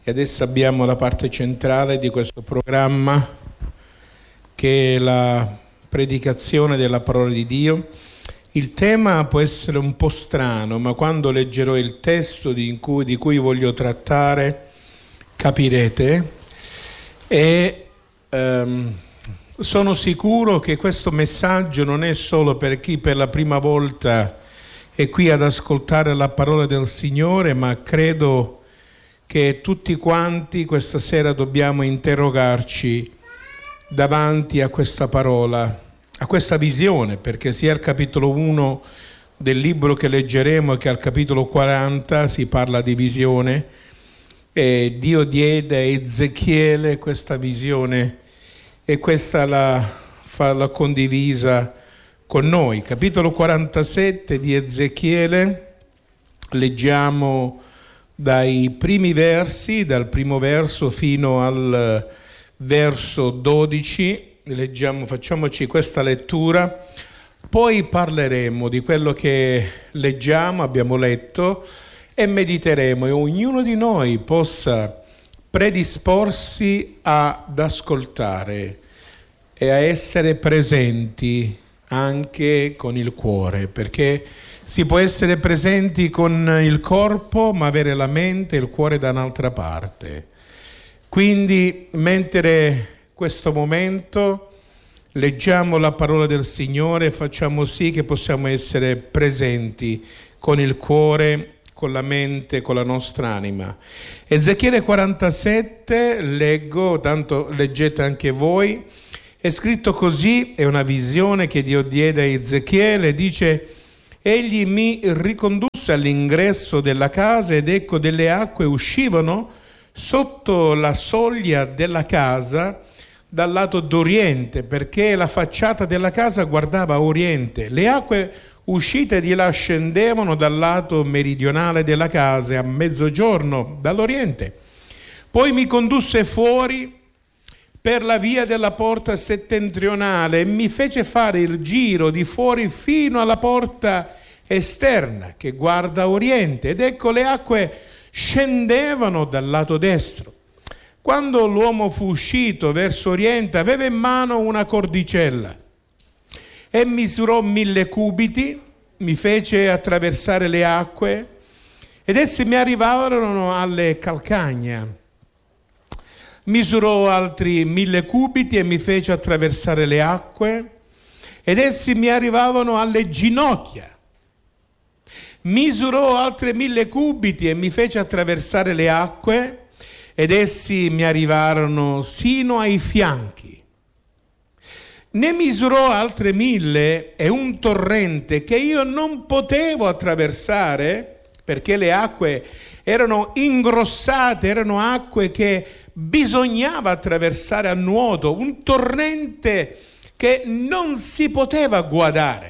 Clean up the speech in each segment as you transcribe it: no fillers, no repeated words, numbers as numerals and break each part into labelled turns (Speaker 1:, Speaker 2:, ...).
Speaker 1: E adesso abbiamo la parte centrale di questo programma, che è la predicazione della parola di Dio. Il tema può essere un po' strano, ma quando leggerò il testo di cui voglio trattare capirete. E sono sicuro che questo messaggio non è solo per chi per la prima volta è qui ad ascoltare la parola del Signore, ma credo che tutti quanti questa sera dobbiamo interrogarci davanti a questa parola, a questa visione, perché sia al capitolo 1 del libro che leggeremo che al capitolo 40 si parla di visione, e Dio diede a Ezechiele questa visione e questa l'ha condivisa con noi. Capitolo 47 di Ezechiele, leggiamo dai primi versi, dal primo verso fino al verso 12, facciamoci questa lettura, poi parleremo di quello che abbiamo letto e mediteremo, e ognuno di noi possa predisporsi ad ascoltare e a essere presenti anche con il cuore, perché si può essere presenti con il corpo ma avere la mente e il cuore da un'altra parte. Quindi mentre questo momento leggiamo la parola del Signore, facciamo sì che possiamo essere presenti con il cuore, con la mente, con la nostra anima. Ezechiele 47, leggo, tanto leggete anche voi, è scritto così, è una visione che Dio diede a Ezechiele, dice: egli mi ricondusse all'ingresso della casa ed ecco delle acque uscivano sotto la soglia della casa dal lato d'oriente, perché la facciata della casa guardava a oriente. Le acque uscite di là scendevano dal lato meridionale della casa a mezzogiorno dall'oriente. Poi mi condusse fuori per la via della porta settentrionale e mi fece fare il giro di fuori fino alla porta esterna che guarda a oriente, ed ecco le acque scendevano dal lato destro. Quando l'uomo fu uscito verso oriente aveva in mano una cordicella e misurò 1000 cubiti, mi fece attraversare le acque ed esse mi arrivarono alle calcagna. Misurò altri 1000 cubiti e mi fece attraversare le acque ed essi mi arrivavano alle ginocchia. Misurò altri 1000 cubiti e mi fece attraversare le acque ed essi mi arrivarono sino ai fianchi. Ne misurò altre 1000 e un torrente che io non potevo attraversare perché le acque erano ingrossate, erano acque che bisognava attraversare a nuoto, un torrente che non si poteva guardare.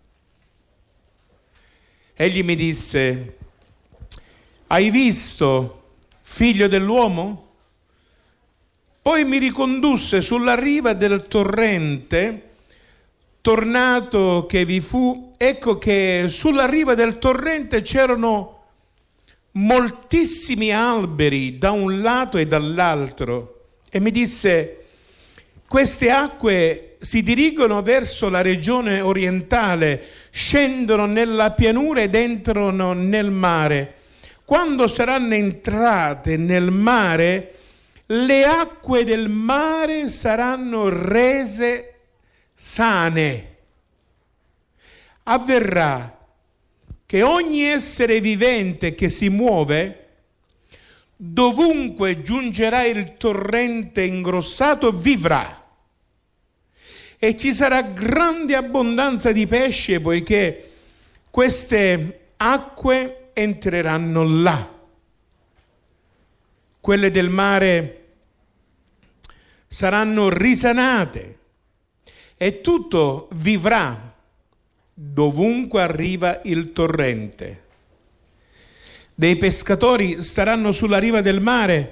Speaker 1: Egli mi disse: hai visto, figlio dell'uomo? Poi mi ricondusse sulla riva del torrente, tornato che vi fu, ecco che sulla riva del torrente c'erano moltissimi alberi da un lato e dall'altro, e mi disse: queste acque si dirigono verso la regione orientale, scendono nella pianura ed entrano nel mare. Quando saranno entrate nel mare, le acque del mare saranno rese sane. Avverrà che ogni essere vivente che si muove, dovunque giungerà il torrente ingrossato, vivrà. E ci sarà grande abbondanza di pesce, poiché queste acque entreranno là. Quelle del mare saranno risanate e tutto vivrà dovunque arriva il torrente. Dei pescatori staranno sulla riva del mare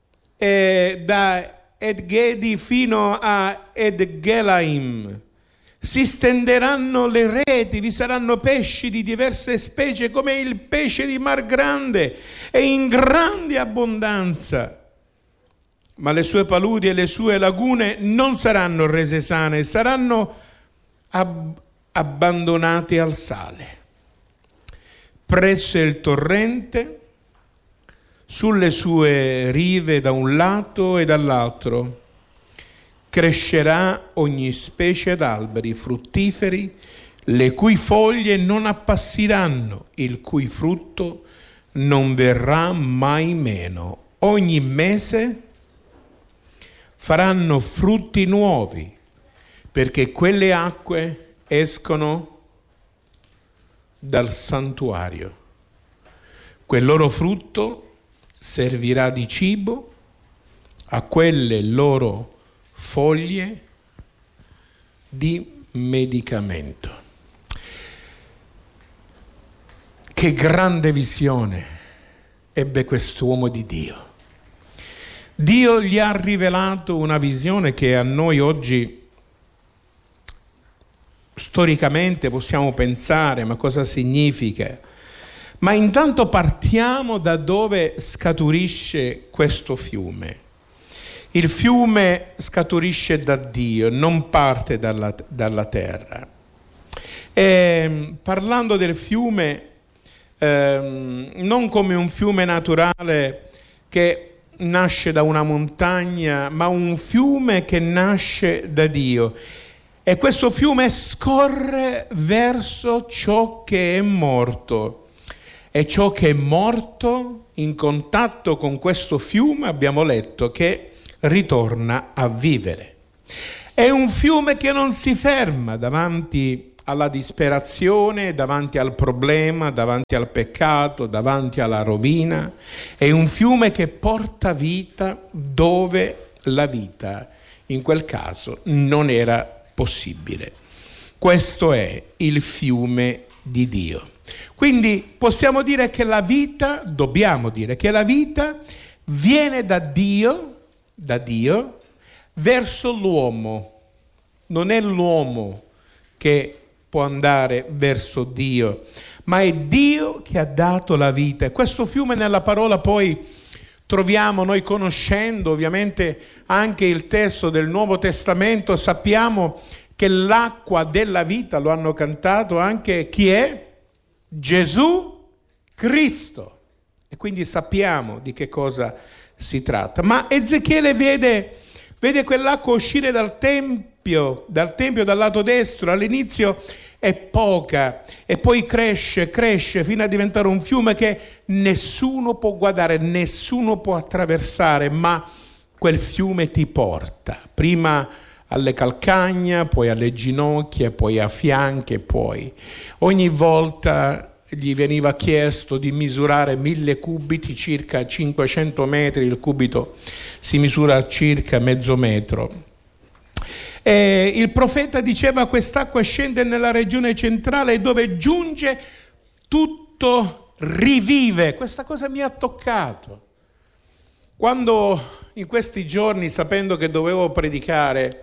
Speaker 1: da Ed Gedi fino a Ed Gelaim, si stenderanno le reti, vi saranno pesci di diverse specie come il pesce di mar grande e in grande abbondanza. Ma le sue paludi e le sue lagune non saranno rese sane, saranno abbandonate al sale. Presso il torrente, sulle sue rive da un lato e dall'altro, crescerà ogni specie d'alberi fruttiferi, le cui foglie non appassiranno, il cui frutto non verrà mai meno. Ogni mese faranno frutti nuovi, perché quelle acque escono dal santuario. Quel loro frutto servirà di cibo a quelle loro foglie di medicamento. Che grande visione ebbe quest'uomo di Dio. Dio gli ha rivelato una visione che a noi oggi storicamente possiamo pensare, ma cosa significa? Ma intanto partiamo da dove scaturisce questo fiume. Il fiume scaturisce da Dio, non parte dalla terra. Parlando del fiume, non come un fiume naturale che nasce da una montagna, ma un fiume che nasce da Dio. E questo fiume scorre verso ciò che è morto. E ciò che è morto, in contatto con questo fiume, abbiamo letto che ritorna a vivere. È un fiume che non si ferma davanti alla disperazione, davanti al problema, davanti al peccato, davanti alla rovina. È un fiume che porta vita dove la vita, in quel caso, non era possibile. Questo è il fiume di Dio. Quindi possiamo dire che la vita, dobbiamo dire che la vita viene da Dio verso l'uomo. Non è l'uomo che può andare verso Dio, ma è Dio che ha dato la vita. E questo fiume nella parola poi troviamo, noi conoscendo ovviamente anche il testo del Nuovo Testamento, sappiamo che l'acqua della vita, lo hanno cantato anche chi è? Gesù Cristo. E quindi sappiamo di che cosa si tratta. Ma Ezechiele vede quell'acqua uscire dal tempio dal lato destro. All'inizio è poca e poi cresce fino a diventare un fiume che nessuno può guardare, nessuno può attraversare, ma quel fiume ti porta prima alle calcagna, poi alle ginocchia, poi a fianchi, e poi ogni volta gli veniva chiesto di misurare 1000 cubiti, circa 500 metri, il cubito si misura circa mezzo metro. E il profeta diceva: quest'acqua scende nella regione centrale, dove giunge tutto rivive. Questa cosa mi ha toccato. Quando in questi giorni, sapendo che dovevo predicare,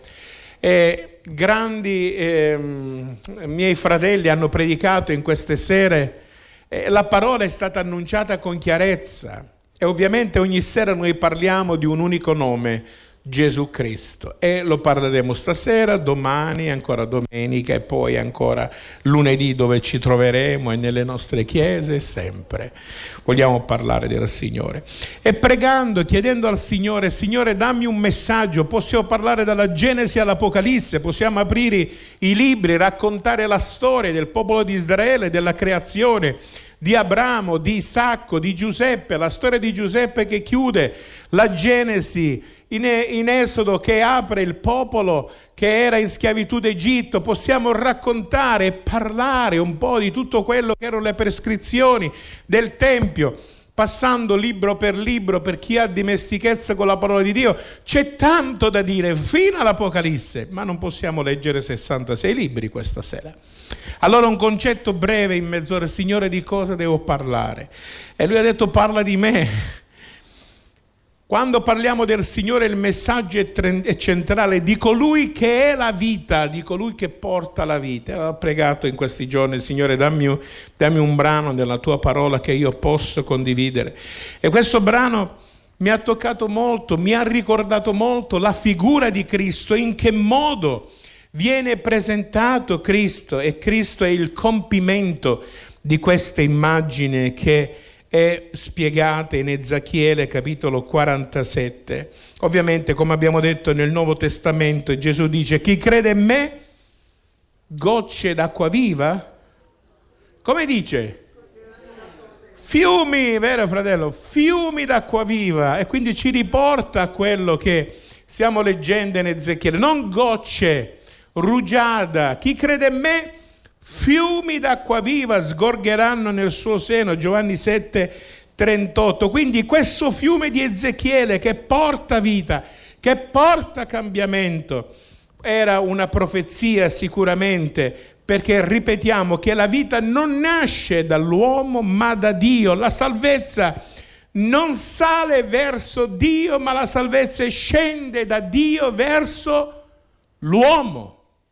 Speaker 1: grandi miei fratelli hanno predicato in queste sere, la parola è stata annunciata con chiarezza, e ovviamente ogni sera noi parliamo di un unico nome, Gesù Cristo, e lo parleremo stasera, domani, ancora domenica, e poi ancora lunedì, dove ci troveremo, e nelle nostre chiese, sempre vogliamo parlare del Signore. E pregando, chiedendo al Signore: Signore, dammi un messaggio. Possiamo parlare dalla Genesi all'Apocalisse, possiamo aprire i libri, raccontare la storia del popolo di Israele, della creazione, di Abramo, di Isacco, di Giuseppe, la storia di Giuseppe che chiude, la Genesi in Esodo che apre il popolo che era in schiavitù d'Egitto. Possiamo raccontare e parlare un po' di tutto quello che erano le prescrizioni del Tempio, passando libro per chi ha dimestichezza con la parola di Dio. C'è tanto da dire fino all'Apocalisse, ma non possiamo leggere 66 libri questa sera. Allora un concetto breve in mezz'ora: Signore, di cosa devo parlare? E lui ha detto: parla di me. Quando parliamo del Signore il messaggio è centrale di colui che è la vita, di colui che porta la vita. Ho pregato in questi giorni: Signore, dammi un brano della tua parola che io posso condividere. E questo brano mi ha toccato molto, mi ha ricordato molto la figura di Cristo, in che modo viene presentato Cristo, e Cristo è il compimento di questa immagine che è spiegata in Ezechiele capitolo 47. Ovviamente, come abbiamo detto, nel Nuovo Testamento Gesù dice: chi crede in me, gocce d'acqua viva, come dice? Fiumi, vero fratello? Fiumi d'acqua viva. E quindi ci riporta a quello che stiamo leggendo in Ezechiele, non gocce, rugiada. Chi crede in me, fiumi d'acqua viva sgorgeranno nel suo seno, Giovanni 7,38. Quindi questo fiume di Ezechiele che porta vita, che porta cambiamento, era una profezia sicuramente, perché ripetiamo che la vita non nasce dall'uomo ma da Dio. La salvezza non sale verso Dio, ma la salvezza scende da Dio verso l'uomo.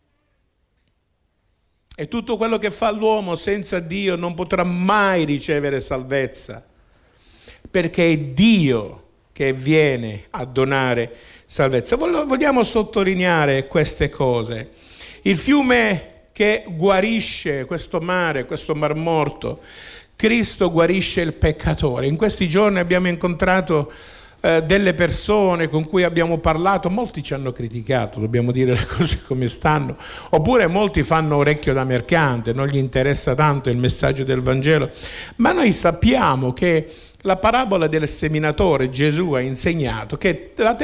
Speaker 1: E tutto quello che fa l'uomo senza Dio non potrà mai ricevere salvezza, perché è Dio che viene a donare salvezza. Vogliamo sottolineare queste cose. Il fiume che guarisce questo mare, questo Mar Morto, Cristo guarisce il peccatore. In questi giorni abbiamo incontrato delle persone con cui abbiamo parlato, molti ci hanno criticato, dobbiamo dire le cose come stanno, oppure molti fanno orecchio da mercante, non gli interessa tanto il messaggio del Vangelo, ma noi sappiamo che la parabola del seminatore, Gesù ha insegnato che la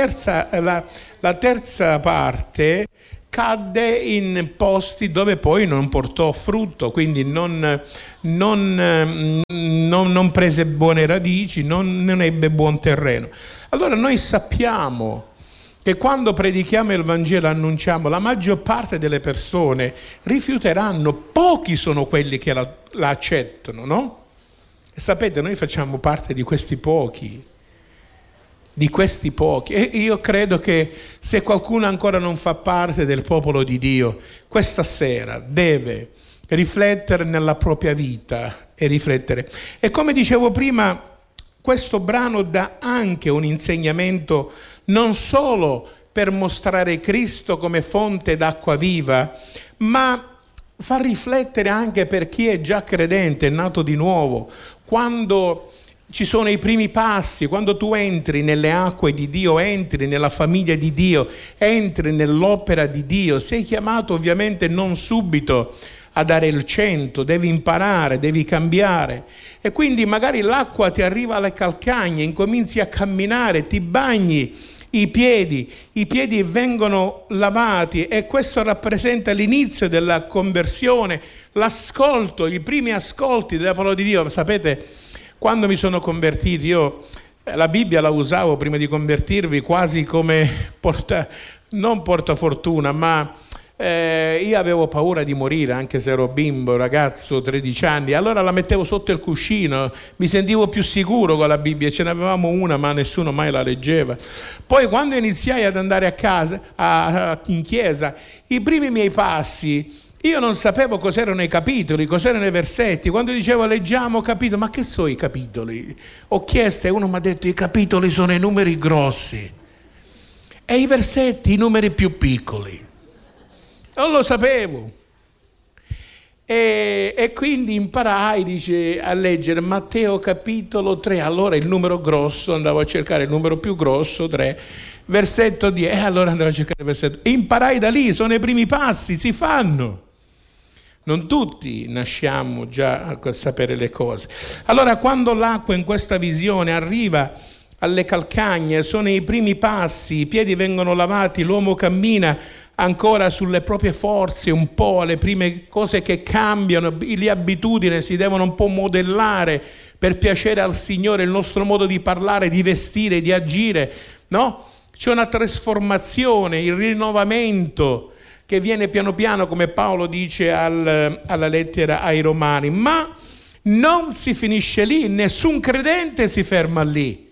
Speaker 1: terza parte cadde in posti dove poi non portò frutto, quindi non prese buone radici, non ebbe buon terreno. Allora noi sappiamo che quando predichiamo il Vangelo, annunciamo, la maggior parte delle persone rifiuteranno, pochi sono quelli che la accettano, no? E sapete, noi facciamo parte di questi pochi. E io credo che se qualcuno ancora non fa parte del popolo di Dio, questa sera deve riflettere nella propria vita e riflettere. E come dicevo prima, questo brano dà anche un insegnamento non solo per mostrare Cristo come fonte d'acqua viva, ma fa riflettere anche per chi è già credente, è nato di nuovo. Quando ci sono i primi passi, quando tu entri nelle acque di Dio, entri nella famiglia di Dio, entri nell'opera di Dio, sei chiamato ovviamente non subito a dare il 100, devi imparare, devi cambiare. E quindi magari l'acqua ti arriva alle calcagne, incominci a camminare, ti bagni i piedi vengono lavati, e questo rappresenta l'inizio della conversione, l'ascolto, i primi ascolti della parola di Dio. Sapete, quando mi sono convertito, io la Bibbia la usavo prima di convertirmi quasi come non portafortuna, ma io avevo paura di morire, anche se ero bimbo, ragazzo, 13 anni, allora la mettevo sotto il cuscino, mi sentivo più sicuro con la Bibbia. Ce n'avevamo una, ma nessuno mai la leggeva. Poi quando iniziai ad andare a casa, in chiesa, i primi miei passi, io non sapevo cos'erano i capitoli, cos'erano i versetti. Quando dicevo leggiamo capitoli, ma che sono i capitoli? Ho chiesto e uno mi ha detto: i capitoli sono i numeri grossi e i versetti i numeri più piccoli. Non lo sapevo. E quindi imparai, a leggere Matteo capitolo 3. Allora il numero grosso, andavo a cercare il numero più grosso, 3. Versetto 10, allora andavo a cercare il versetto. E imparai da lì, sono i primi passi, si fanno. Non tutti nasciamo già a sapere le cose. Allora quando l'acqua in questa visione arriva alle calcagne, sono i primi passi, i piedi vengono lavati, l'uomo cammina ancora sulle proprie forze un po', le prime cose che cambiano, le abitudini si devono un po' modellare per piacere al Signore, il nostro modo di parlare, di vestire, di agire, no? C'è una trasformazione, il rinnovamento che viene piano piano, come Paolo dice alla lettera ai Romani, ma non si finisce lì, nessun credente si ferma lì.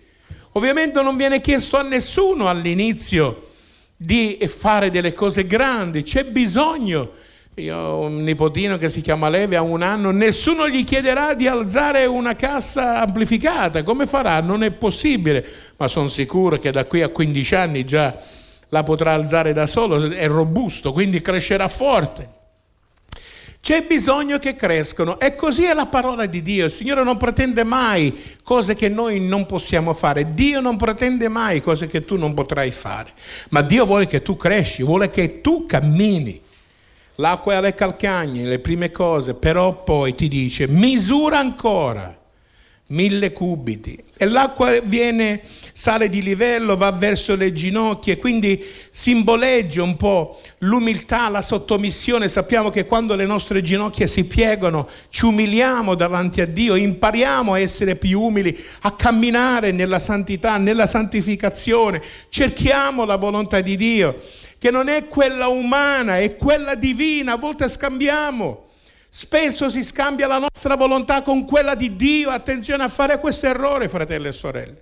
Speaker 1: Ovviamente non viene chiesto a nessuno all'inizio di fare delle cose grandi, c'è bisogno. Io ho un nipotino che si chiama Levi, ha 1 anno, nessuno gli chiederà di alzare una cassa amplificata, come farà? Non è possibile, ma sono sicuro che da qui a 15 anni già la potrà alzare da solo, è robusto, quindi crescerà forte. C'è bisogno che crescano, e così è la parola di Dio. Il Signore non pretende mai cose che noi non possiamo fare, Dio non pretende mai cose che tu non potrai fare, ma Dio vuole che tu cresci, vuole che tu cammini. L'acqua è alle calcagne, le prime cose, però poi ti dice misura ancora 1000 cubiti, e l'acqua sale di livello, va verso le ginocchia, quindi simboleggia un po' l'umiltà, la sottomissione. Sappiamo che quando le nostre ginocchia si piegano ci umiliamo davanti a Dio, impariamo a essere più umili, a camminare nella santità, nella santificazione, cerchiamo la volontà di Dio, che non è quella umana, è quella divina. A volte scambiamo. Spesso si scambia la nostra volontà con quella di Dio. Attenzione a fare questo errore, fratelli e sorelle.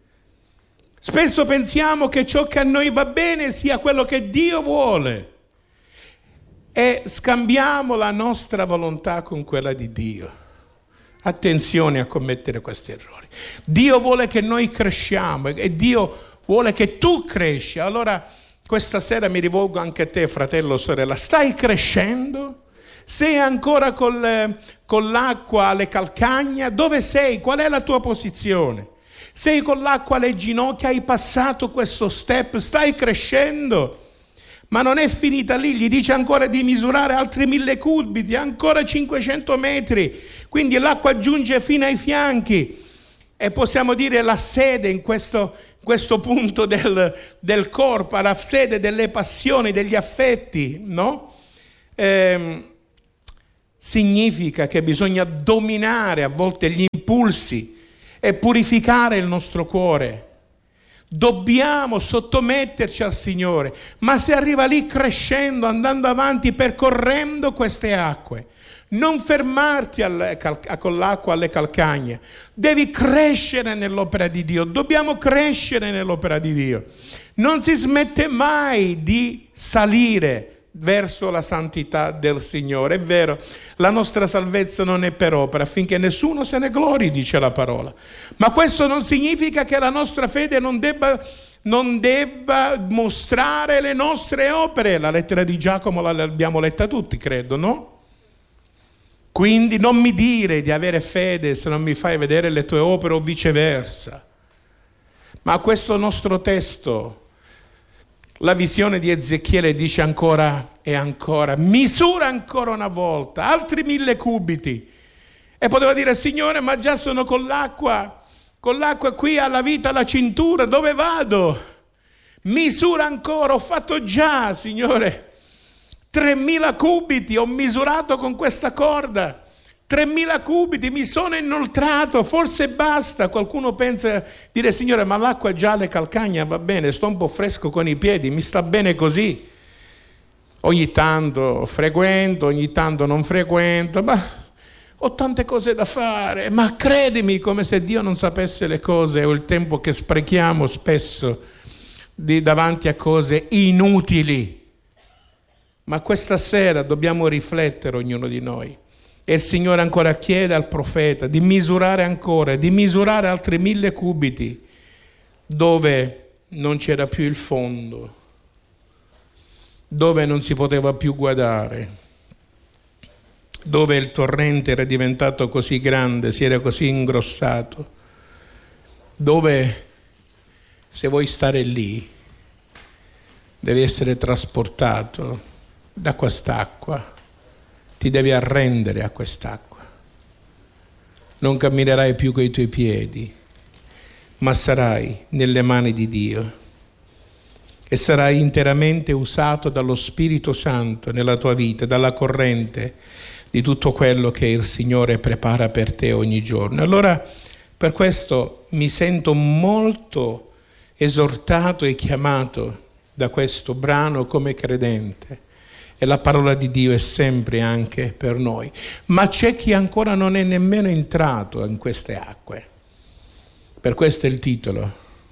Speaker 1: Spesso pensiamo che ciò che a noi va bene sia quello che Dio vuole, e scambiamo la nostra volontà con quella di Dio. Attenzione a commettere questi errori. Dio vuole che noi cresciamo, e Dio vuole che tu cresci. Allora questa sera mi rivolgo anche a te, fratello o sorella. Stai crescendo? Sei ancora con l'acqua alle calcagna? Dove sei? Qual è la tua posizione? Sei con l'acqua alle ginocchia? Hai passato questo step? Stai crescendo? Ma non è finita lì, gli dice ancora di misurare altri 1000 cubiti, ancora 500 metri, quindi l'acqua giunge fino ai fianchi, e possiamo dire la sede in questo punto del corpo, la sede delle passioni, degli affetti, no? Significa che bisogna dominare a volte gli impulsi e purificare il nostro cuore. Dobbiamo sottometterci al Signore, ma se arriva lì crescendo, andando avanti, percorrendo queste acque, non fermarti con l'acqua alle calcagna. Devi crescere nell'opera di Dio, dobbiamo crescere nell'opera di Dio. Non si smette mai di salire verso la santità del Signore. È vero, la nostra salvezza non è per opera, affinché nessuno se ne glori, dice la parola. Ma questo non significa che la nostra fede non debba mostrare le nostre opere. La lettera di Giacomo l'abbiamo letta tutti, credo, no? Quindi non mi dire di avere fede se non mi fai vedere le tue opere, o viceversa. Ma questo nostro testo, la visione di Ezechiele, dice ancora e ancora, misura ancora una volta, altri 1000 cubiti. E poteva dire, Signore, ma già sono con l'acqua qui alla vita, alla cintura, dove vado? Misura ancora, ho fatto già, Signore, 3000 cubiti, ho misurato con questa corda, 3000 cubiti, mi sono inoltrato, forse basta. Qualcuno pensa, dire, Signore, ma l'acqua già alle calcagna va bene, sto un po' fresco con i piedi, mi sta bene così. Ogni tanto frequento, ogni tanto non frequento, ma ho tante cose da fare. Ma credimi, come se Dio non sapesse le cose, o il tempo che sprechiamo spesso davanti a cose inutili. Ma questa sera dobbiamo riflettere, ognuno di noi. E il Signore ancora chiede al profeta di misurare ancora, di misurare altri 1000 cubiti, dove non c'era più il fondo, dove non si poteva più guardare, dove il torrente era diventato così grande, si era così ingrossato, dove se vuoi stare lì devi essere trasportato da quest'acqua. Ti devi arrendere a quest'acqua. Non camminerai più coi tuoi piedi, ma sarai nelle mani di Dio e sarai interamente usato dallo Spirito Santo nella tua vita, dalla corrente di tutto quello che il Signore prepara per te ogni giorno. Allora, per questo mi sento molto esortato e chiamato da questo brano come credente. E la parola di Dio è sempre anche per noi. Ma c'è chi ancora non è nemmeno entrato in queste acque. Per questo è il titolo.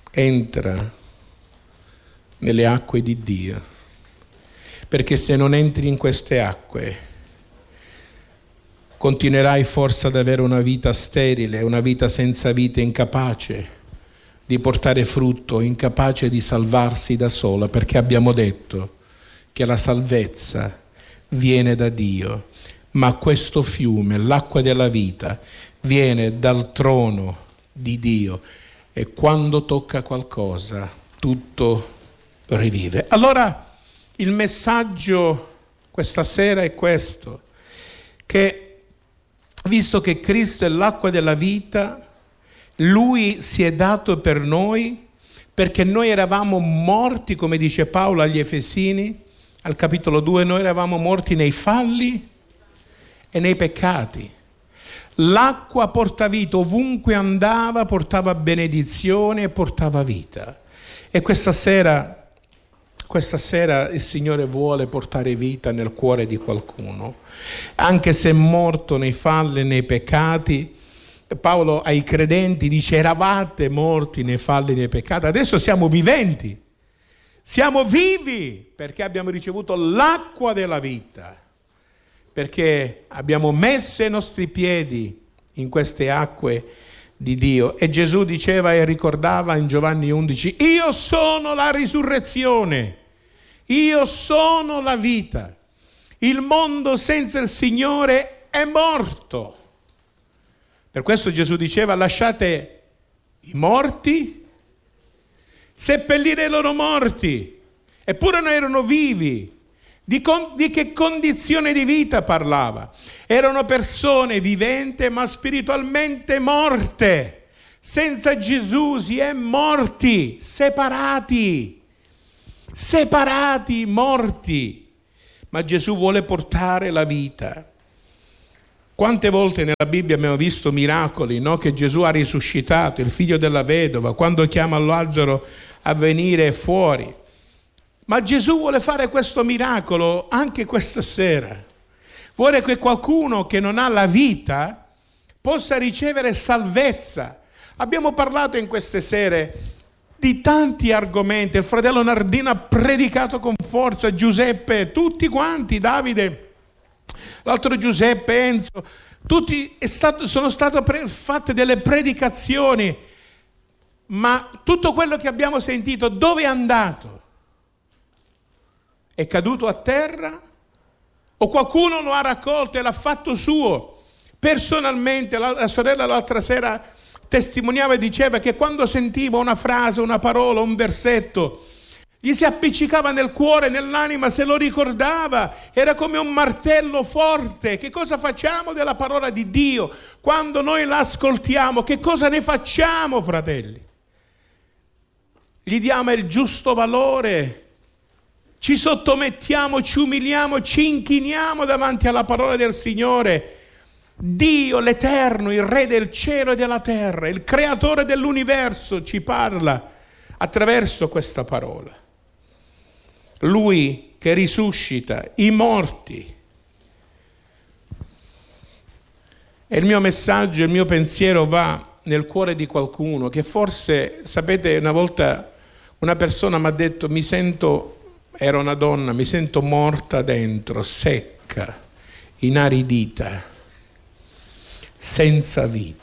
Speaker 1: entra nelle acque di Dio, perché se non entri in queste acque continuerai forse ad avere una vita sterile, una vita senza vita, incapace di portare frutto, incapace di salvarsi da sola, perché abbiamo detto che la salvezza viene da Dio, ma questo fiume, l'acqua della vita, viene dal trono di Dio e quando tocca qualcosa tutto rivive. Allora il messaggio questa sera è questo, che visto che Cristo è l'acqua della vita, Lui si è dato per noi, perché noi eravamo morti, come dice Paolo agli Efesini, al capitolo 2, noi eravamo morti nei falli e nei peccati. L'acqua porta vita, ovunque andava portava benedizione e portava vita. E questa sera il Signore vuole portare vita nel cuore di qualcuno. Anche se è morto nei falli e nei peccati, Paolo ai credenti dice: eravate morti nei falli e nei peccati, adesso siamo viventi, siamo vivi perché abbiamo ricevuto l'acqua della vita, perché abbiamo messo i nostri piedi in queste acque di Dio. E Gesù diceva e ricordava in Giovanni 11: io sono la risurrezione, io sono la vita, il mondo senza il Signore è morto. Per questo Gesù diceva: lasciate i morti seppellire i loro morti. Eppure non erano vivi. Di che condizione di vita parlava? Erano persone viventi ma spiritualmente morte. Senza Gesù si è morti, separati, morti. Ma Gesù vuole portare la vita. Quante volte nella Bibbia abbiamo visto miracoli, no? Che Gesù ha risuscitato il figlio della vedova, quando chiama Lazzaro a venire fuori. Ma Gesù vuole fare questo miracolo anche questa sera. Vuole che qualcuno che non ha la vita possa ricevere salvezza. Abbiamo parlato in queste sere di tanti argomenti. Il fratello Nardino ha predicato con forza, Giuseppe, tutti quanti, Davide, l'altro Giuseppe, Enzo, tutti sono state fatte delle predicazioni, ma tutto quello che abbiamo sentito dove è andato? È caduto a terra? O qualcuno lo ha raccolto e l'ha fatto suo? Personalmente, la sorella l'altra sera testimoniava e diceva che quando sentiva una frase, una parola, un versetto, gli si appiccicava nel cuore, nell'anima, se lo ricordava, era come un martello forte. Che cosa facciamo della parola di Dio? Quando noi la ascoltiamo, che cosa ne facciamo, fratelli? Gli diamo il giusto valore, ci sottomettiamo, ci umiliamo, ci inchiniamo davanti alla parola del Signore. Dio, l'Eterno, il Re del cielo e della terra, il Creatore dell'universo, ci parla attraverso questa parola. Lui che risuscita i morti. E il mio messaggio, il mio pensiero va nel cuore di qualcuno che forse, sapete, una volta una persona mi ha detto: era una donna, mi sento morta dentro, secca, inaridita, senza vita.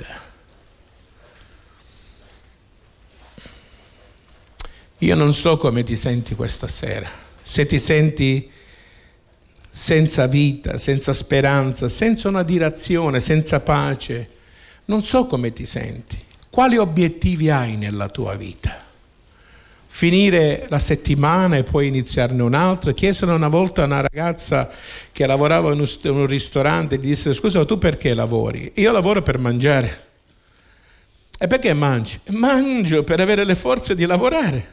Speaker 1: Io non so come ti senti questa sera, se ti senti senza vita, senza speranza, senza una direzione, senza pace. Non so come ti senti. Quali obiettivi hai nella tua vita? Finire la settimana e poi iniziarne un'altra? Chiesero una volta a una ragazza che lavorava in un ristorante, gli disse: scusa, tu perché lavori? Io lavoro per mangiare. E perché mangi? Mangio per avere le forze di lavorare.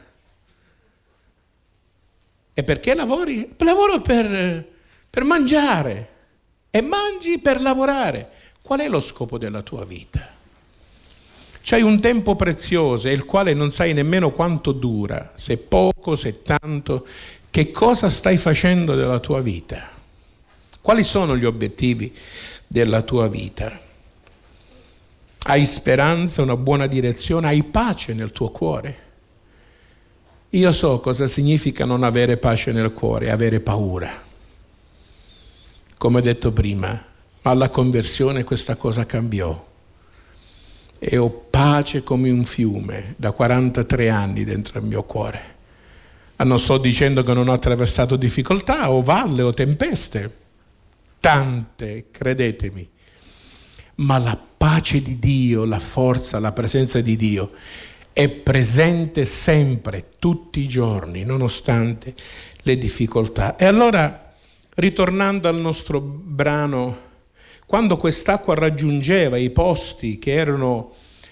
Speaker 1: E perché lavori? Lavoro per mangiare. E mangi per lavorare. Qual è lo scopo della tua vita? C'hai un tempo prezioso, il quale non sai nemmeno quanto dura, se poco, se tanto. Che cosa stai facendo della tua vita? Quali sono gli obiettivi della tua vita? Hai speranza, una buona direzione, hai pace nel tuo cuore? Io so cosa significa non avere pace nel cuore, avere paura. Come ho detto prima, ma alla conversione questa cosa cambiò. E ho pace come un fiume da 43 anni dentro il mio cuore. Non sto dicendo che non ho attraversato difficoltà o valle o tempeste, tante, credetemi, ma la pace di Dio, la forza, la presenza di Dio è presente sempre, tutti i giorni, nonostante le difficoltà. E allora, ritornando al nostro brano, quando quest'acqua raggiungeva i posti che erano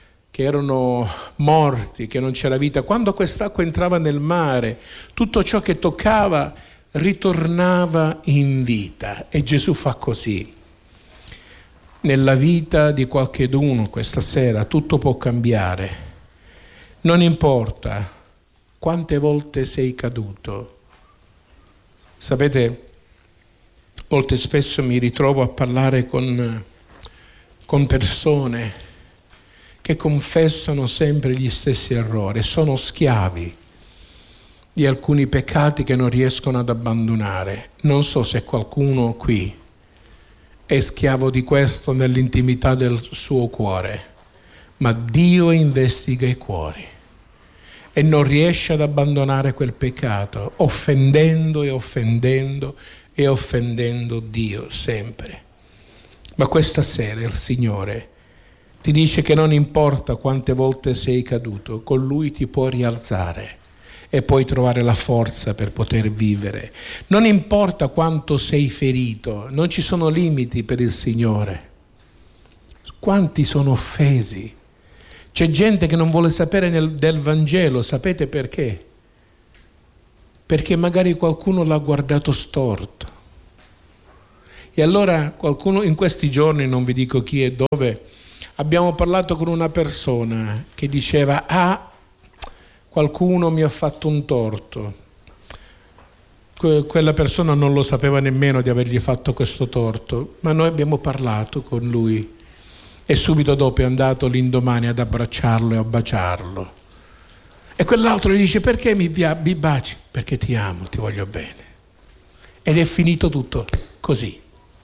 Speaker 1: morti, che non c'era vita, quando quest'acqua entrava nel mare, tutto ciò che toccava ritornava in vita. E Gesù fa così. Nella vita di qualcheduno questa sera tutto può cambiare. Non importa quante volte sei caduto. Sapete, molto spesso mi ritrovo a parlare con persone che confessano sempre gli stessi errori, sono schiavi di alcuni peccati che non riescono ad abbandonare. Non so se qualcuno qui è schiavo di questo nell'intimità del suo cuore, ma Dio investiga i cuori e non riesce ad abbandonare quel peccato, offendendo e offendendo e offendendo Dio sempre. Ma questa sera il Signore ti dice che non importa quante volte sei caduto, con Lui ti puoi rialzare e puoi trovare la forza per poter vivere. Non importa quanto sei ferito, non ci sono limiti per il Signore. Quanti sono offesi? C'è gente che non vuole sapere del Vangelo, sapete perché? Perché magari qualcuno l'ha guardato storto. E allora qualcuno in questi giorni, non vi dico chi e dove, abbiamo parlato con una persona che diceva: qualcuno mi ha fatto un torto. Quella persona non lo sapeva nemmeno di avergli fatto questo torto, ma noi abbiamo parlato con lui e subito dopo è andato l'indomani ad abbracciarlo e a baciarlo. E quell'altro gli dice: perché mi baci? Perché ti amo, ti voglio bene. Ed è finito tutto così.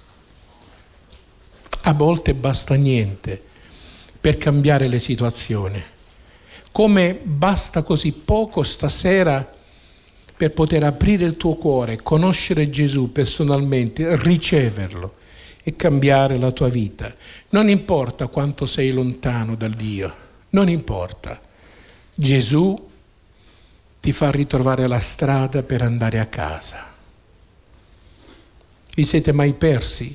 Speaker 1: A volte basta niente per cambiare le situazioni. Come basta così poco stasera per poter aprire il tuo cuore, conoscere Gesù personalmente, riceverlo e cambiare la tua vita. Non importa quanto sei lontano da Dio, non importa. Gesù ti fa ritrovare la strada per andare a casa. Vi siete mai persi?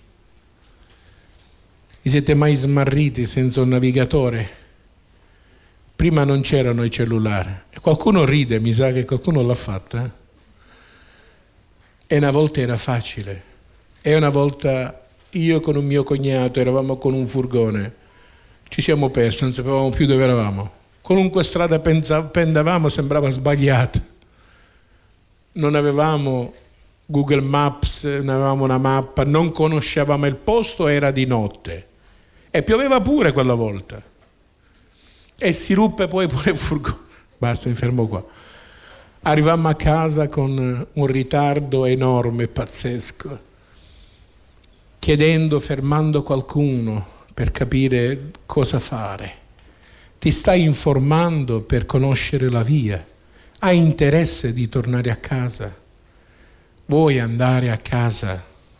Speaker 1: Vi siete mai smarriti senza un navigatore? Prima non c'erano i cellulari. E qualcuno ride, mi sa che qualcuno l'ha fatta. E una volta era facile. E una volta io con un mio cognato eravamo con un furgone. Ci siamo persi, non sapevamo più dove eravamo. Qualunque strada pendavamo sembrava sbagliata. Non avevamo Google Maps, non avevamo una mappa, non conoscevamo il posto, era di notte. E pioveva pure quella volta. E si ruppe poi pure il furgone. Basta, mi fermo qua. Arrivammo a casa con un ritardo enorme, pazzesco, chiedendo, fermando qualcuno per capire cosa fare. Ti stai informando per conoscere la via. Hai interesse di tornare a casa? Vuoi andare a casa?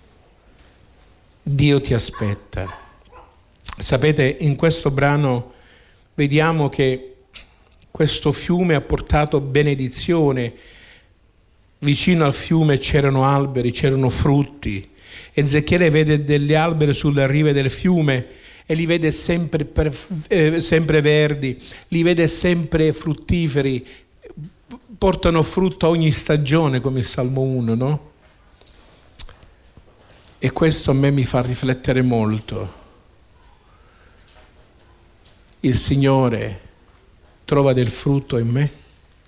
Speaker 1: Dio ti aspetta. Sapete, in questo brano vediamo che questo fiume ha portato benedizione. Vicino al fiume c'erano alberi, c'erano frutti. Ezechiele vede degli alberi sulle rive del fiume e li vede sempre verdi, li vede sempre fruttiferi, portano frutto a ogni stagione, come il Salmo 1, no? E questo a me mi fa riflettere molto. Il Signore trova del frutto in me?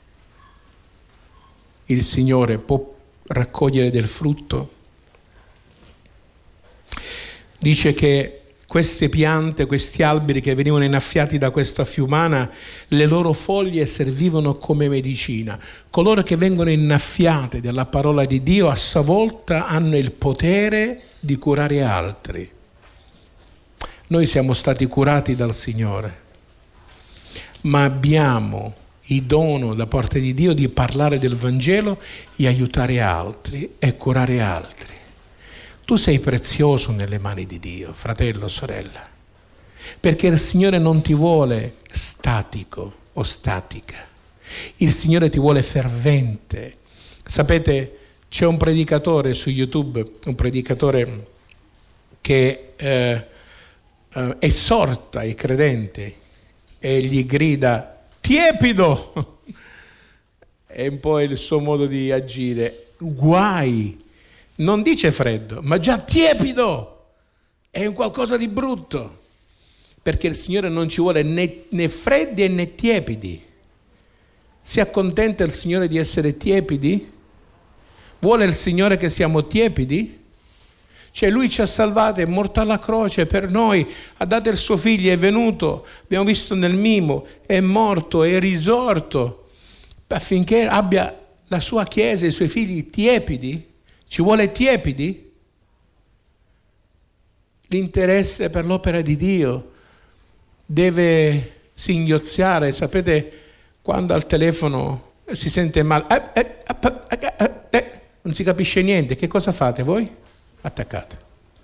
Speaker 1: Il Signore può raccogliere del frutto? Dice che queste piante, questi alberi che venivano innaffiati da questa fiumana, le loro foglie servivano come medicina. Coloro che vengono innaffiate dalla parola di Dio a sua volta hanno il potere di curare altri. Noi siamo stati curati dal Signore, ma abbiamo il dono da parte di Dio di parlare del Vangelo e aiutare altri e curare altri. Tu sei prezioso nelle mani di Dio, fratello, sorella, perché il Signore non ti vuole statico o statica. Il Signore ti vuole fervente. Sapete, c'è un predicatore su YouTube, un predicatore che esorta i credenti e gli grida tiepido. È un po' il suo modo di agire. Guai. Non dice freddo, ma già tiepido. È un qualcosa di brutto. Perché il Signore non ci vuole né freddi né tiepidi. Si accontenta il Signore di essere tiepidi? Vuole il Signore che siamo tiepidi? Cioè Lui ci ha salvati, è morto alla croce per noi, ha dato il suo figlio, è venuto, abbiamo visto nel mimo, è morto, è risorto, affinché abbia la sua Chiesa e i suoi figli tiepidi. Ci vuole tiepidi? L'interesse per l'opera di Dio deve singhiozzare. Sapete, quando al telefono si sente male, non si capisce niente, che cosa fate voi? Attaccate.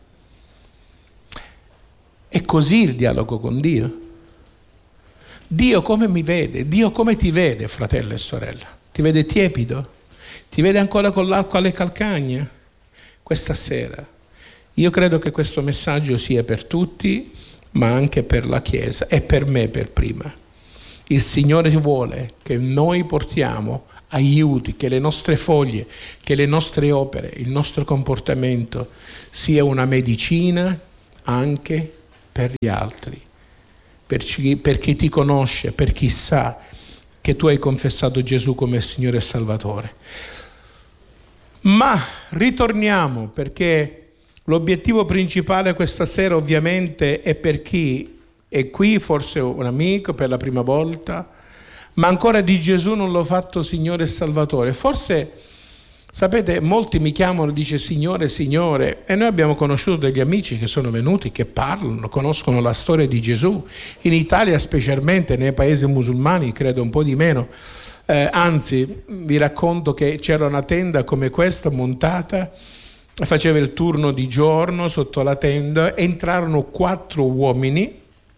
Speaker 1: È così il dialogo con Dio. Dio come mi vede? Dio come ti vede, fratello e sorella? Ti vede tiepido? Ti vede ancora con l'acqua alle calcagna? Questa sera io credo che questo messaggio sia per tutti, ma anche per la Chiesa e per me per prima. Il Signore vuole che noi portiamo aiuti, che le nostre foglie, che le nostre opere, il nostro comportamento sia una medicina anche per gli altri, per chi ti conosce, per chi sa che tu hai confessato Gesù come Signore e Salvatore. Ma ritorniamo, perché l'obiettivo principale questa sera ovviamente è per chi è qui, forse un amico per la prima volta, ma ancora di Gesù non l'ho fatto Signore e Salvatore. Forse, sapete, molti mi chiamano e dice Signore, Signore, e noi abbiamo conosciuto degli amici che sono venuti, che parlano, conoscono la storia di Gesù, in Italia specialmente, nei paesi musulmani credo un po' di meno. Anzi, vi racconto che c'era una tenda come questa montata, faceva il turno di giorno sotto la tenda, entrarono 4 uomini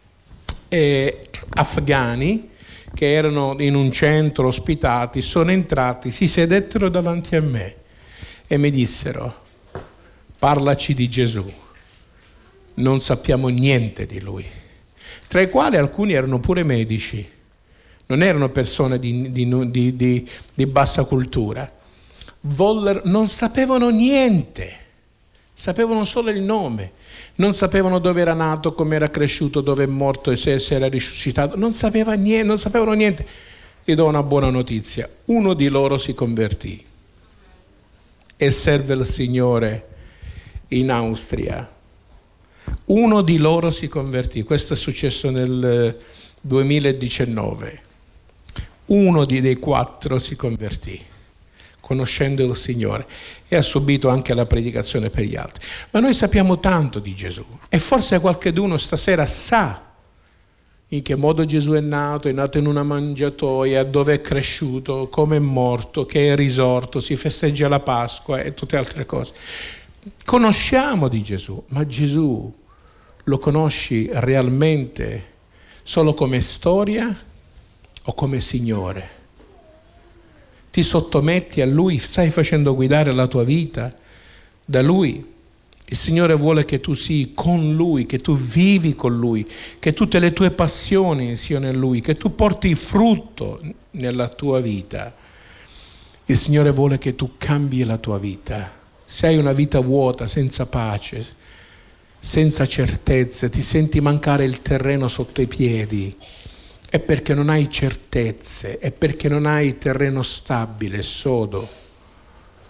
Speaker 1: afghani che erano in un centro ospitati, sono entrati, si sedettero davanti a me e mi dissero: parlaci di Gesù, non sappiamo niente di lui, tra i quali alcuni erano pure medici. Non erano persone di bassa cultura. Non sapevano niente, sapevano solo il nome, non sapevano dove era nato, come era cresciuto, dove è morto e se era risuscitato, non sapevano niente. Vi do una buona notizia: uno di loro si convertì e serve il Signore in Austria. Uno di loro si convertì, questo è successo nel 2019. Uno dei 4 si convertì, conoscendo il Signore, e ha subito anche la predicazione per gli altri. Ma noi sappiamo tanto di Gesù, e forse qualcuno stasera sa in che modo Gesù è nato in una mangiatoia, dove è cresciuto, come è morto, che è risorto, si festeggia la Pasqua e tutte altre cose. Conosciamo di Gesù, ma Gesù lo conosci realmente solo come storia o come Signore? Ti sottometti a Lui, stai facendo guidare la tua vita da Lui. Il Signore vuole che tu sii con Lui, che tu vivi con Lui, che tutte le tue passioni siano in Lui, che tu porti frutto nella tua vita. Il Signore vuole che tu cambi la tua vita. Se hai una vita vuota, senza pace, senza certezze, ti senti mancare il terreno sotto i piedi, è perché non hai certezze, è perché non hai terreno stabile, sodo.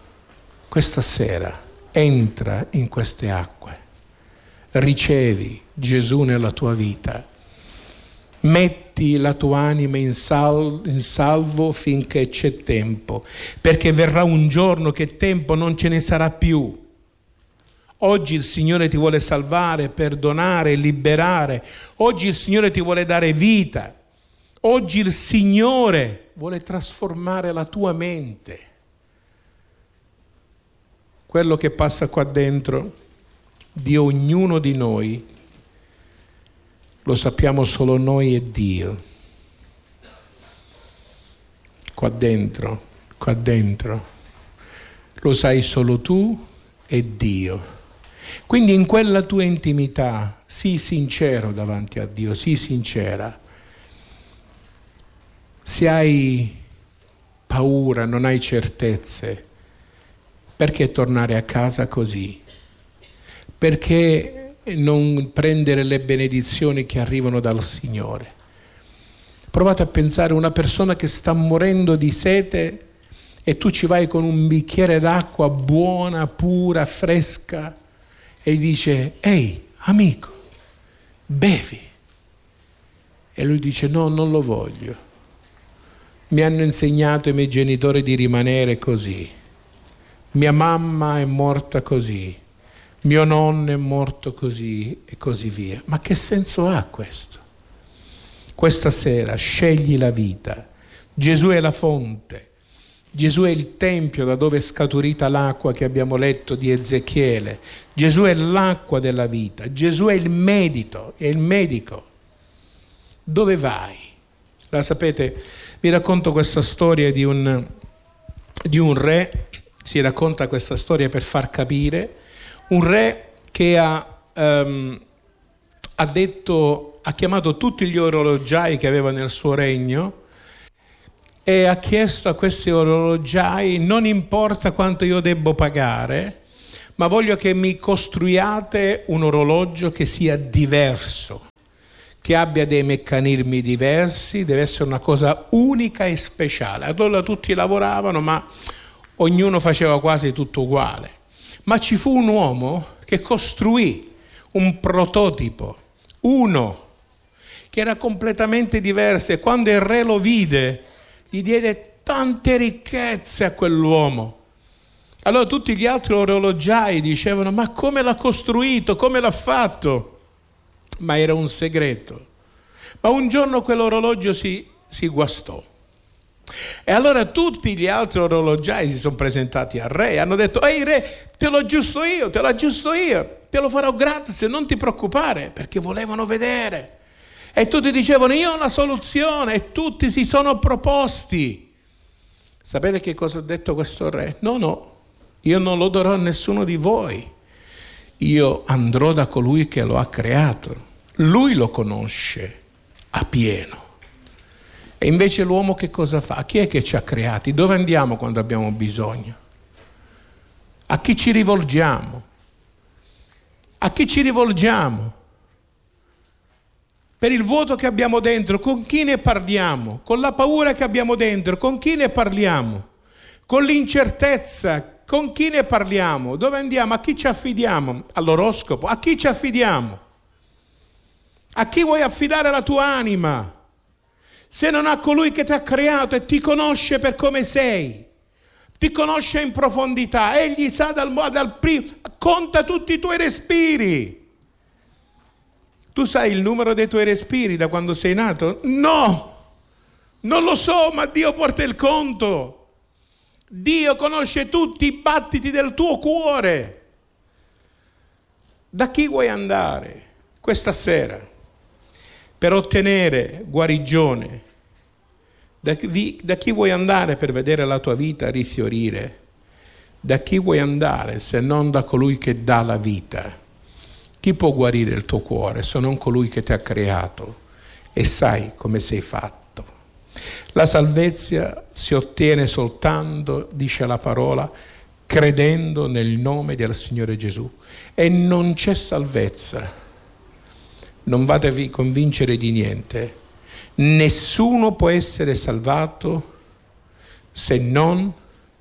Speaker 1: Questa sera entra in queste acque, ricevi Gesù nella tua vita. Metti la tua anima in salvo finché c'è tempo, perché verrà un giorno che tempo non ce ne sarà più. Oggi il Signore ti vuole salvare, perdonare, liberare. Oggi il Signore ti vuole dare vita. Oggi il Signore vuole trasformare la tua mente. Quello che passa qua dentro di ognuno di noi lo sappiamo solo noi e Dio. Qua dentro, lo sai solo tu e Dio. Quindi in quella tua intimità, sii sincero davanti a Dio, sii sincera. Se hai paura, non hai certezze, perché tornare a casa così? Perché non prendere le benedizioni che arrivano dal Signore? Provate a pensare a una persona che sta morendo di sete e tu ci vai con un bicchiere d'acqua buona, pura, fresca e gli dice: ehi, amico, bevi. E lui dice: no, non lo voglio. Mi hanno insegnato i miei genitori di rimanere così. Mia mamma è morta così. Mio nonno è morto così e così via. Ma che senso ha questo? Questa sera scegli la vita. Gesù è la fonte. Gesù è il tempio da dove è scaturita l'acqua che abbiamo letto di Ezechiele. Gesù è l'acqua della vita. Gesù è il medico. Dove vai? La sapete, vi racconto questa storia di un re. Si racconta questa storia per far capire. Un re che ha chiamato tutti gli orologiai che aveva nel suo regno e ha chiesto a questi orologiai: non importa quanto io debbo pagare, ma voglio che mi costruiate un orologio che sia diverso, che abbia dei meccanismi diversi, deve essere una cosa unica e speciale. Allora tutti lavoravano, ma ognuno faceva quasi tutto uguale. Ma ci fu un uomo che costruì un prototipo, uno, che era completamente diverso, e quando il re lo vide, gli diede tante ricchezze a quell'uomo. Allora tutti gli altri orologiai dicevano: ma come l'ha costruito, come l'ha fatto? Ma era un segreto. Ma un giorno quell'orologio si guastò. E allora tutti gli altri orologiai si sono presentati al re e hanno detto: ehi re, te lo aggiusto io, te lo farò gratis, non ti preoccupare, perché volevano vedere. E tutti dicevano: io ho una soluzione, e tutti si sono proposti. Sapete che cosa ha detto questo re? No, io non lo darò a nessuno di voi, io andrò da colui che lo ha creato, lui lo conosce appieno. E invece l'uomo che cosa fa? Chi è che ci ha creati? Dove andiamo quando abbiamo bisogno? A chi ci rivolgiamo? A chi ci rivolgiamo? Per il vuoto che abbiamo dentro, con chi ne parliamo? Con la paura che abbiamo dentro, con chi ne parliamo? Con l'incertezza, con chi ne parliamo? Dove andiamo? A chi ci affidiamo? All'oroscopo? A chi ci affidiamo? A chi vuoi affidare la tua anima? Se non a colui che ti ha creato e ti conosce per come sei, ti conosce in profondità, egli sa dal primo, conta tutti i tuoi respiri. Tu sai il numero dei tuoi respiri da quando sei nato? No, non lo so, ma Dio porta il conto. Dio conosce tutti i battiti del tuo cuore. Da chi vuoi andare questa sera per ottenere guarigione? Da chi vuoi andare per vedere la tua vita rifiorire? Da chi vuoi andare se non da colui che dà la vita? Chi può guarire il tuo cuore se non colui che ti ha creato e sai come sei fatto? La salvezza si ottiene soltanto, dice la parola, credendo nel nome del Signore Gesù. E non c'è salvezza. Non vatevi convincere di niente. Nessuno può essere salvato se non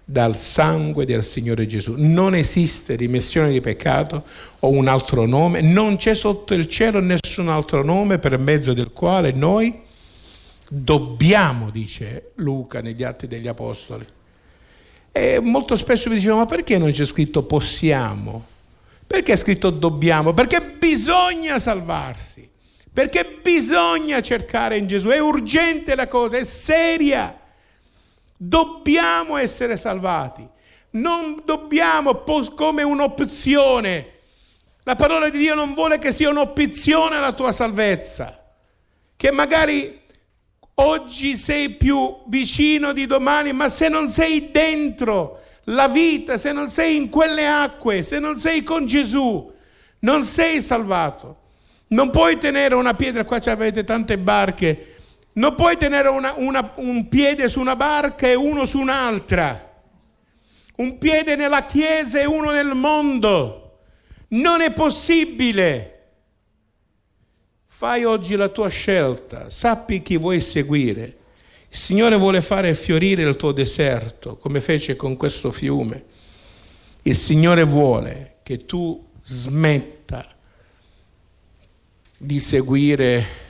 Speaker 1: dal sangue del Signore Gesù. Non esiste rimissione di peccato o un altro nome, non c'è sotto il cielo nessun altro nome per mezzo del quale noi dobbiamo, dice Luca negli Atti degli Apostoli. E molto spesso mi dicevano: ma perché non c'è scritto possiamo? Perché è scritto dobbiamo? Perché bisogna salvarsi, perché bisogna cercare in Gesù, è urgente la cosa, è seria. Dobbiamo essere salvati, non dobbiamo come un'opzione. La parola di Dio non vuole che sia un'opzione la tua salvezza, che magari oggi sei più vicino di domani, ma se non sei dentro la vita, se non sei in quelle acque, se non sei con Gesù, non sei salvato. Non puoi tenere una pietra, qua avete tante barche, non puoi tenere un piede su una barca e uno su un'altra, un piede nella chiesa e uno nel mondo. Non è possibile. Fai oggi la tua scelta, sappi chi vuoi seguire. Il Signore vuole fare fiorire il tuo deserto, come fece con questo fiume. Il Signore vuole che tu smetta di seguire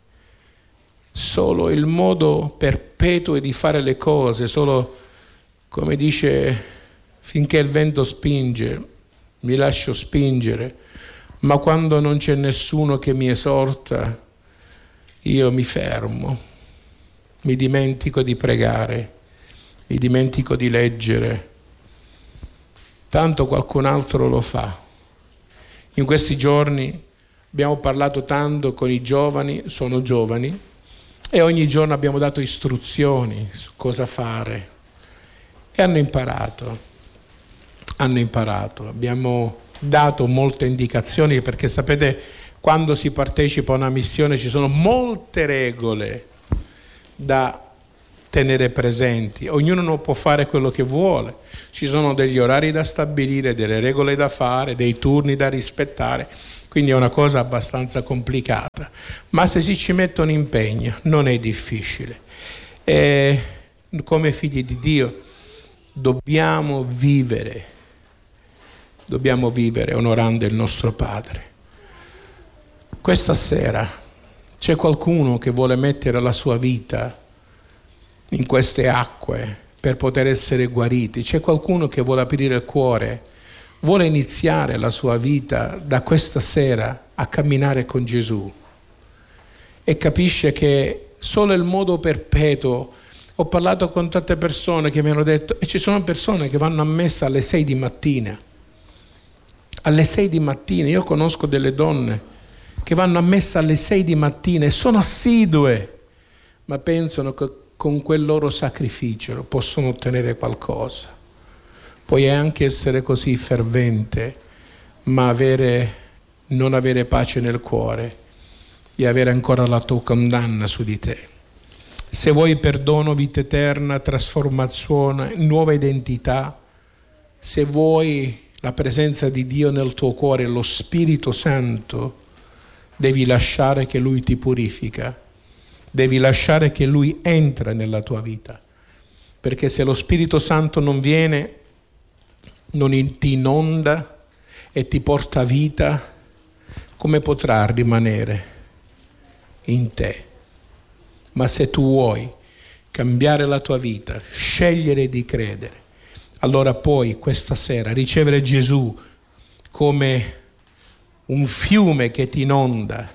Speaker 1: solo il modo perpetuo di fare le cose, solo, come dice, finché il vento spinge, mi lascio spingere, ma quando non c'è nessuno che mi esorta, io mi fermo, mi dimentico di pregare, mi dimentico di leggere, tanto qualcun altro lo fa. In questi giorni abbiamo parlato tanto con i giovani, sono giovani, e ogni giorno abbiamo dato istruzioni su cosa fare e hanno imparato, abbiamo dato molte indicazioni, perché sapete, quando si partecipa a una missione ci sono molte regole da tenere presenti, ognuno non può fare quello che vuole, ci sono degli orari da stabilire, delle regole da fare, dei turni da rispettare. Quindi è una cosa abbastanza complicata, ma se si ci mette un impegno non è difficile. E come figli di Dio dobbiamo vivere onorando il nostro Padre. Questa sera c'è qualcuno che vuole mettere la sua vita in queste acque per poter essere guariti, c'è qualcuno che vuole aprire il cuore, vuole iniziare la sua vita da questa sera a camminare con Gesù e capisce che solo il modo perpetuo. Ho parlato con tante persone che mi hanno detto, e ci sono persone che vanno a messa alle 6 di mattina, io conosco delle donne che vanno a messa alle 6 di mattina e sono assidue, ma pensano che con quel loro sacrificio possono ottenere qualcosa. Puoi anche essere così fervente, ma non avere pace nel cuore e avere ancora la tua condanna su di te. Se vuoi perdono, vita eterna, trasformazione, nuova identità, se vuoi la presenza di Dio nel tuo cuore, lo Spirito Santo, devi lasciare che Lui ti purifica, devi lasciare che Lui entra nella tua vita, perché se lo Spirito Santo non viene, non ti inonda e ti porta vita, come potrà rimanere in te? Ma se tu vuoi cambiare la tua vita, scegliere di credere, allora puoi questa sera ricevere Gesù come un fiume che ti inonda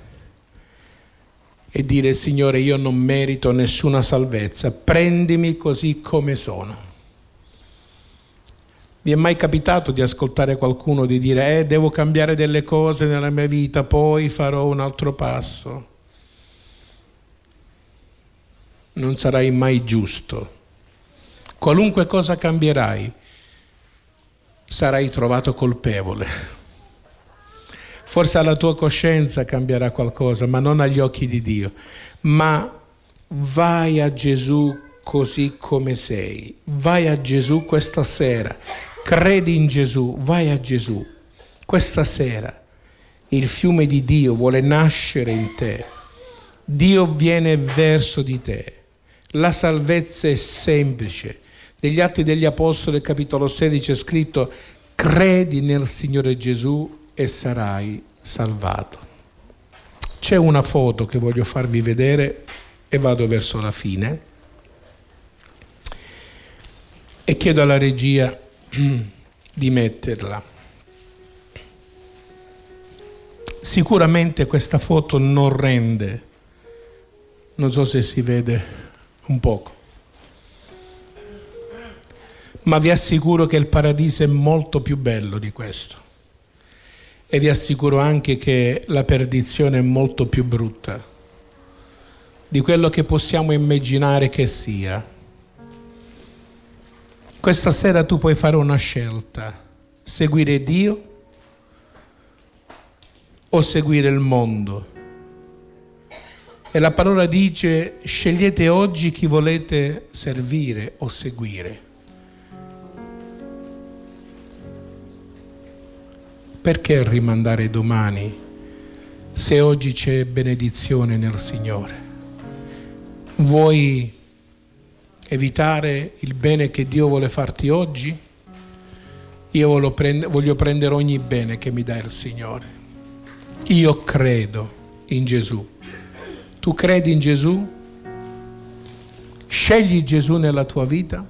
Speaker 1: e dire: Signore, io non merito nessuna salvezza, prendimi così come sono. Vi è mai capitato di ascoltare qualcuno di dire devo cambiare delle cose nella mia vita, poi farò un altro passo? Non sarai mai giusto. Qualunque cosa cambierai, sarai trovato colpevole. Forse alla tua coscienza cambierà qualcosa, ma non agli occhi di Dio. Ma vai a Gesù così come sei. Vai a Gesù questa sera. Credi in Gesù, vai a Gesù. Questa sera il fiume di Dio vuole nascere in te. Dio viene verso di te. La salvezza è semplice. Negli Atti degli Apostoli, capitolo 16, è scritto: credi nel Signore Gesù e sarai salvato. C'è una foto che voglio farvi vedere e vado verso la fine. E chiedo alla regia di metterla. Sicuramente questa foto non rende, non so se si vede un poco, ma vi assicuro che il paradiso è molto più bello di questo, e vi assicuro anche che la perdizione è molto più brutta di quello che possiamo immaginare che sia. Questa sera tu puoi fare una scelta: seguire Dio o seguire il mondo. E la parola dice: scegliete oggi chi volete servire o seguire. Perché rimandare domani se oggi c'è benedizione nel Signore? Vuoi evitare il bene che Dio vuole farti oggi? Io voglio prendere ogni bene che mi dà il Signore. Io credo in Gesù. Tu credi in Gesù? Scegli Gesù nella tua vita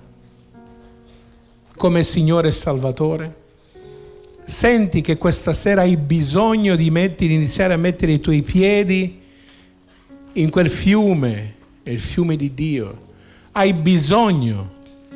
Speaker 1: come Signore e Salvatore? Senti che questa sera hai bisogno di iniziare a mettere i tuoi piedi in quel fiume, è il fiume di Dio. Hai bisogno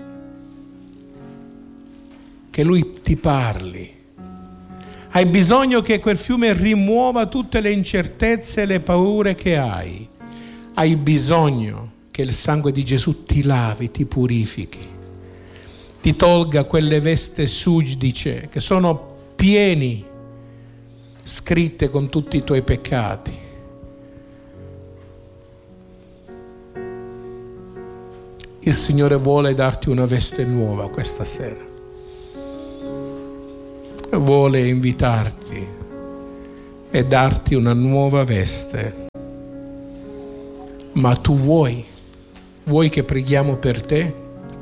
Speaker 1: che Lui ti parli. Hai bisogno che quel fiume rimuova tutte le incertezze e le paure che hai. Hai bisogno che il sangue di Gesù ti lavi, ti purifichi, ti tolga quelle vesti sudice che sono pieni, scritte con tutti i tuoi peccati. Il Signore vuole darti una veste nuova questa sera. Vuole invitarti e darti una nuova veste. Ma tu vuoi che preghiamo per te?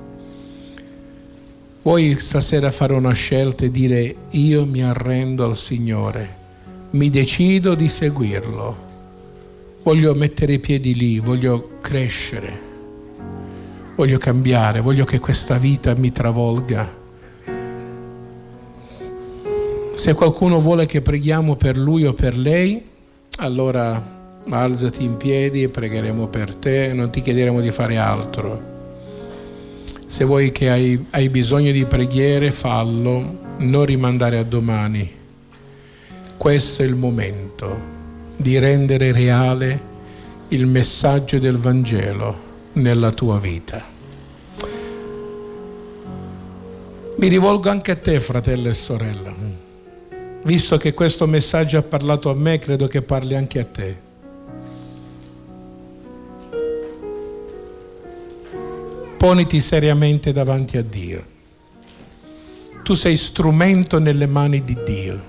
Speaker 1: Vuoi stasera fare una scelta e dire: io mi arrendo al Signore, mi decido di seguirlo, voglio mettere i piedi lì, voglio crescere, voglio cambiare, voglio che questa vita mi travolga. Se qualcuno vuole che preghiamo per lui o per lei, allora alzati in piedi e pregheremo per te, non ti chiederemo di fare altro. Se vuoi che hai bisogno di preghiere, fallo, non rimandare a domani. Questo è il momento di rendere reale il messaggio del Vangelo nella tua vita. Mi rivolgo anche a te, fratello e sorella. Visto che questo messaggio ha parlato a me, credo che parli anche a te. Poniti seriamente davanti a Dio. Tu sei strumento nelle mani di Dio.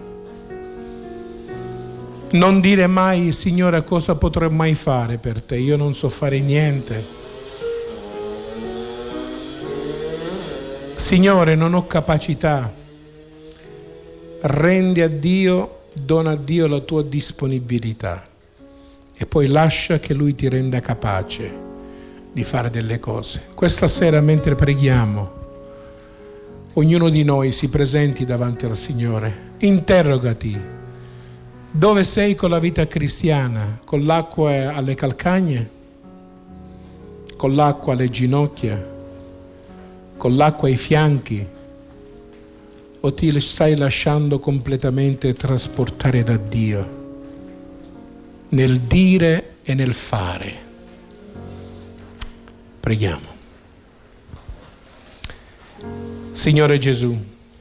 Speaker 1: Non dire mai: Signore, cosa potrò mai fare per te? Io non so fare niente. Signore, non ho capacità. Rendi a Dio, dona a Dio la tua disponibilità e poi lascia che Lui ti renda capace di fare delle cose. Questa sera, mentre preghiamo, ognuno di noi si presenti davanti al Signore. Interrogati: dove sei con la vita cristiana? Con l'acqua alle calcagne? Con l'acqua alle ginocchia? Con l'acqua ai fianchi? O ti stai lasciando completamente trasportare da Dio nel dire e nel fare? Preghiamo. Signore Gesù,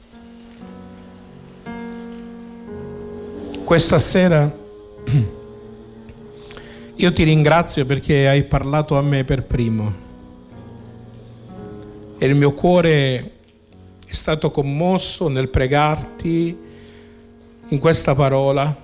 Speaker 1: questa sera io ti ringrazio perché hai parlato a me per primo e il mio cuore è stato commosso nel pregarti in questa parola,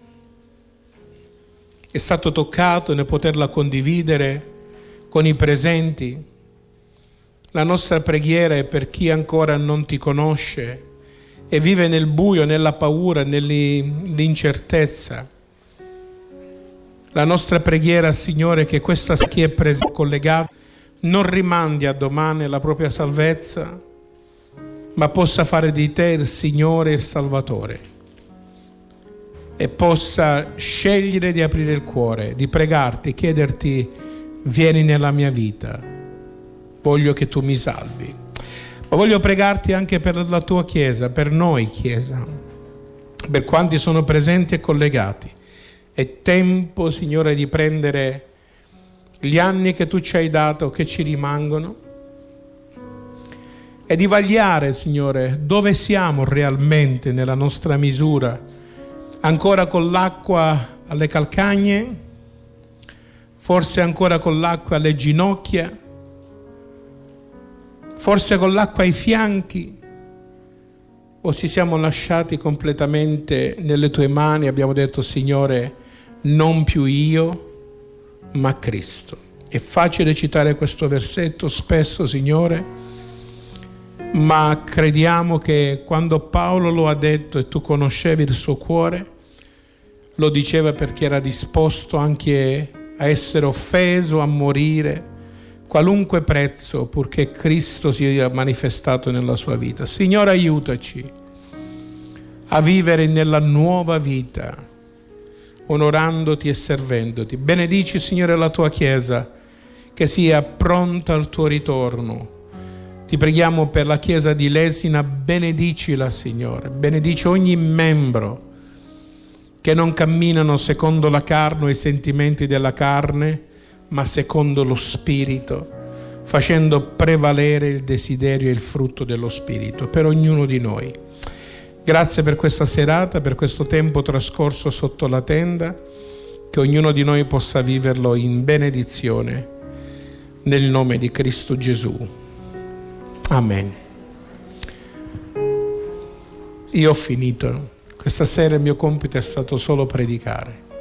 Speaker 1: è stato toccato nel poterla condividere con i presenti La nostra preghiera è per chi ancora non ti conosce e vive nel buio, nella paura, nell'incertezza. La nostra preghiera, Signore, è che questa chi è collegata non rimandi a domani la propria salvezza, ma possa fare di te il Signore e il Salvatore e possa scegliere di aprire il cuore, di pregarti, chiederti: vieni nella mia vita, voglio che tu mi salvi. Ma voglio pregarti anche per la tua Chiesa, per noi Chiesa, per quanti sono presenti e collegati. È tempo, Signore, di prendere gli anni che tu ci hai dato, che ci rimangono, e di vagliare, Signore, dove siamo realmente nella nostra misura, ancora con l'acqua alle calcagne, forse ancora con l'acqua alle ginocchia, forse con l'acqua ai fianchi, o ci siamo lasciati completamente nelle tue mani e abbiamo detto: Signore, non più io, ma Cristo. È facile citare questo versetto spesso, Signore, ma crediamo che quando Paolo lo ha detto e tu conoscevi il suo cuore, lo diceva perché era disposto anche a essere offeso, a morire, qualunque prezzo, purché Cristo sia manifestato nella sua vita. Signore, aiutaci a vivere nella nuova vita, onorandoti e servendoti. Benedici, Signore, la tua Chiesa, che sia pronta al tuo ritorno. Ti preghiamo per la Chiesa di Lesina, benedicila, Signore. Benedici ogni membro che non camminano secondo la carne o i sentimenti della carne, ma secondo lo Spirito, facendo prevalere il desiderio e il frutto dello Spirito per ognuno di noi. Grazie per questa serata, per questo tempo trascorso sotto la tenda, che ognuno di noi possa viverlo in benedizione, nel nome di Cristo Gesù. Amen. Io ho finito. Questa sera il mio compito è stato solo predicare.